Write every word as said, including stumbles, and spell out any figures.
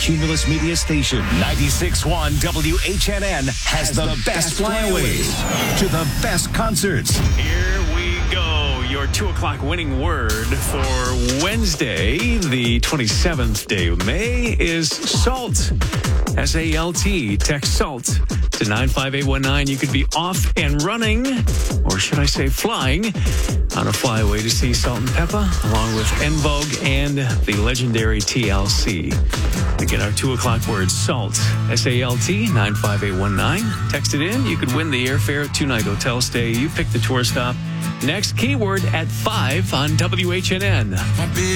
Cumulus Media Station. ninety-six point one W H N N has the best flyaways to the best concerts. Here we go. Your two o'clock winning word for Wednesday, the twenty-seventh day of May, is salt. S A L T. Text SALT to nine five eight one nine. You could be off and running, or should I say flying, on a flyaway to see Salt and Peppa, along with En Vogue and the legendary T L C. Again, our two o'clock word, SALT. S A L T, nine five eight one nine. Text it in. You could win the airfare, two-night hotel stay. You pick the tour stop. Next keyword at five on W H N N.